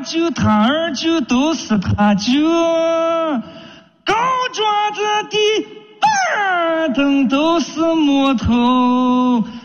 舅、他二舅都是他舅，高爪子的板凳都是木头。